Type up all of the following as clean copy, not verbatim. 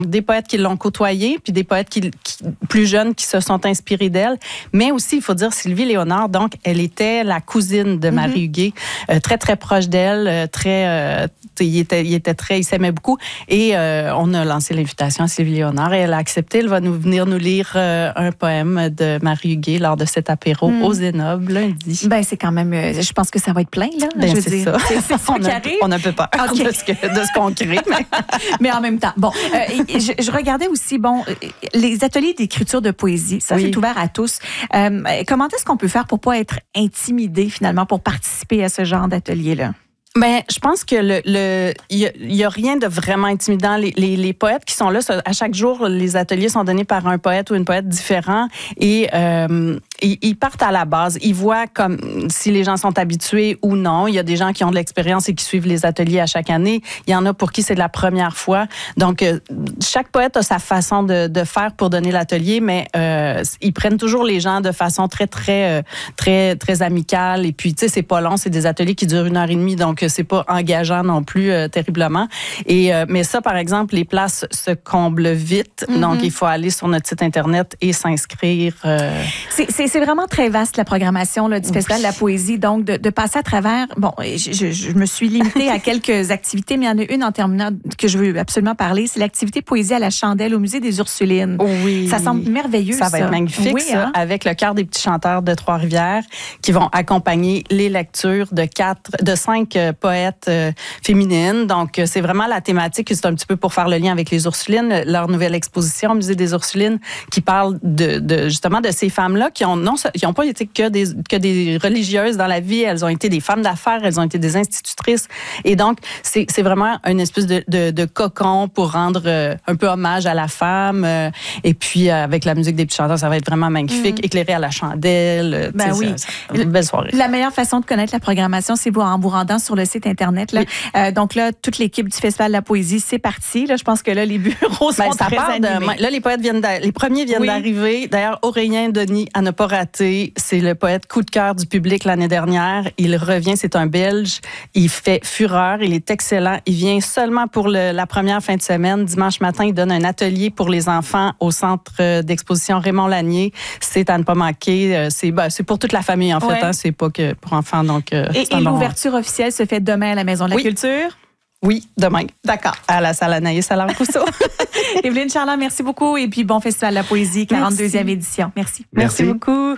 Des poètes qui l'ont côtoyée, puis des poètes plus jeunes qui se sont inspirés d'elle. Mais aussi, il faut dire, Sylvie Léonard, donc, elle était la cousine de Marie Huguet, très, très proche d'elle, il s'aimait beaucoup. Et on a lancé l'invitation à Sylvie Léonard et elle a accepté. Elle va venir nous lire un poème de Marie Huguet lors de cet apéro au Zénob lundi. Ben, c'est quand même, je pense que ça va être plein, là. Ben, c'est ça. C'est ça qui arrive. On n'a pas peur de ce qu'on crée. Mais en même temps, bon, je regardais aussi, les ateliers d'écriture de poésie, ça c'est ouvert à tous. Comment est-ce qu'on peut faire pour pas être intimidé finalement pour participer à ce genre d'atelier-là? Ben, je pense que il y a rien de vraiment intimidant. Les poètes qui sont là, à chaque jour, les ateliers sont donnés par un poète ou une poète différent et ils partent à la base. Ils voient comme si les gens sont habitués ou non. Il y a des gens qui ont de l'expérience et qui suivent les ateliers à chaque année. Il y en a pour qui c'est de la première fois. Donc, chaque poète a sa façon de faire pour donner l'atelier, mais ils prennent toujours les gens de façon très, très, très, très amicale. Et puis, tu sais, c'est pas long. C'est des ateliers qui durent 1h30, donc c'est pas engageant non plus terriblement. Et mais ça, par exemple, les places se comblent vite. Donc, il faut aller sur notre site Internet et s'inscrire. C'est vraiment très vaste, la programmation là, du Festival de la poésie. Donc, de passer à travers... Bon, je me suis limitée à quelques activités, mais il y en a une en terminant que je veux absolument parler. C'est l'activité poésie à la chandelle au Musée des Ursulines. Oui. Ça semble merveilleux, ça. Ça va être magnifique, oui, ça, avec le chœur des petits chanteurs de Trois-Rivières qui vont accompagner les lectures de 5 poètes féminines. Donc, c'est vraiment la thématique. C'est un petit peu pour faire le lien avec les Ursulines, leur nouvelle exposition au Musée des Ursulines qui parle justement de ces femmes-là qui ont pas été que des religieuses dans la vie. Elles ont été des femmes d'affaires, elles ont été des institutrices. Et donc, c'est vraiment une espèce de cocon pour rendre un peu hommage à la femme. Et puis, avec la musique des petits chanteurs, ça va être vraiment magnifique. Éclairé à la chandelle. Ben oui. Une belle soirée. La meilleure façon de connaître la programmation, c'est en vous rendant sur le site Internet. Là. Oui. Donc là, toute l'équipe du Festival de la poésie, c'est parti. Là, je pense que là, les bureaux sont très animés. Là, les poètes les premiers viennent d'arriver. D'ailleurs, Aurélien Denis, à ne pas rater, c'est le poète coup de cœur du public l'année dernière. Il revient, c'est un Belge. Il fait fureur, il est excellent. Il vient seulement pour la première fin de semaine. Dimanche matin, il donne un atelier pour les enfants au centre d'exposition Raymond Lanier. C'est à ne pas manquer. C'est pour toute la famille, en fait. Hein, c'est pas que pour enfants. Donc, et l'ouverture officielle se fait demain à la Maison de la Culture? Oui, demain. D'accord. À la salle Anaïs Allard-Rousseau. Évelyne Charland, merci beaucoup. Et puis, bon Festival de la poésie, 42e édition. Merci beaucoup.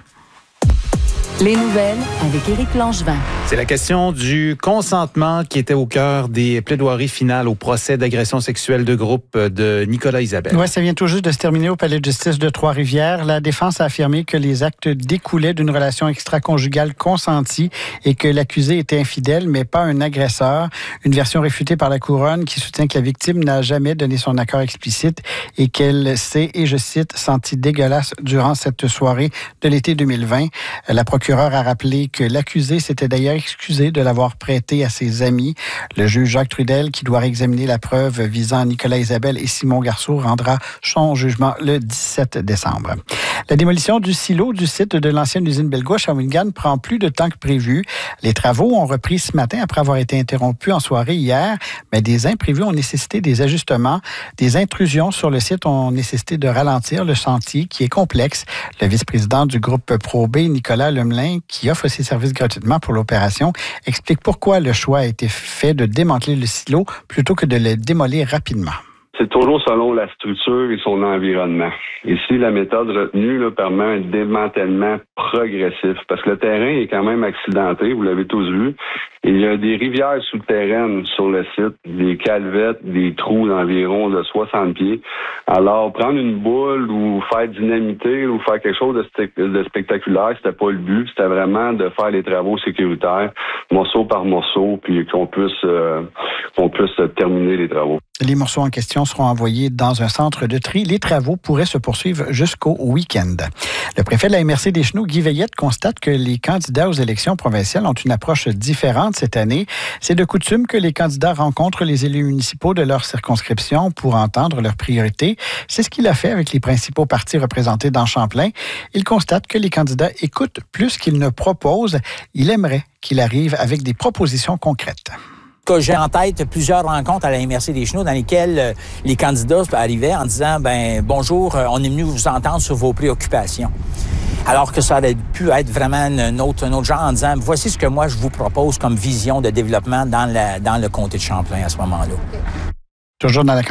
Les nouvelles avec Éric Langevin. C'est la question du consentement qui était au cœur des plaidoiries finales au procès d'agression sexuelle de groupe de Nicolas Isabelle. Oui, ça vient tout juste de se terminer au Palais de justice de Trois-Rivières. La défense a affirmé que les actes découlaient d'une relation extra-conjugale consentie et que l'accusé était infidèle, mais pas un agresseur. Une version réfutée par la couronne qui soutient que la victime n'a jamais donné son accord explicite et qu'elle s'est, et je cite, sentie dégueulasse durant cette soirée de l'été 2020. La procureure a rappelé que l'accusé s'était d'ailleurs excusé de l'avoir prêté à ses amis. Le juge Jacques Trudel, qui doit réexaminer la preuve visant Nicolas Isabelle et Simon Garceau, rendra son jugement le 17 décembre. La démolition du silo du site de l'ancienne usine Belgo à Shawinigan prend plus de temps que prévu. Les travaux ont repris ce matin après avoir été interrompus en soirée hier, mais des imprévus ont nécessité des ajustements. Des intrusions sur le site ont nécessité de ralentir le chantier qui est complexe. Le vice-président du groupe ProB, Nicolas Lemelin, qui offre ses services gratuitement pour l'opération, explique pourquoi le choix a été fait de démanteler le silo plutôt que de le démolir rapidement. C'est toujours selon la structure et son environnement. Ici, la méthode retenue permet un démantèlement progressif parce que le terrain est quand même accidenté, vous l'avez tous vu. Et il y a des rivières souterraines sur le site, des calvettes, des trous d'environ de 60 pieds. Alors, prendre une boule ou faire dynamiter ou faire quelque chose de spectaculaire, c'était pas le but. C'était vraiment de faire les travaux sécuritaires, morceau par morceau, puis qu'on puisse terminer les travaux. Les morceaux en question seront envoyés dans un centre de tri. Les travaux pourraient se poursuivre jusqu'au week-end. Le préfet de la MRC des Chenaux, Guy Veillette, constate que les candidats aux élections provinciales ont une approche différente cette année. C'est de coutume que les candidats rencontrent les élus municipaux de leur circonscription pour entendre leurs priorités. C'est ce qu'il a fait avec les principaux partis représentés dans Champlain. Il constate que les candidats écoutent plus qu'ils ne proposent. Il aimerait qu'il arrive avec des propositions concrètes. que j'ai en tête plusieurs rencontres à la MRC des Chenaux dans lesquelles les candidats arrivaient en disant, bonjour, on est venu vous entendre sur vos préoccupations. Alors que ça aurait pu être vraiment un autre genre en disant, voici ce que moi je vous propose comme vision de développement dans le comté de Champlain à ce moment-là. Toujours dans la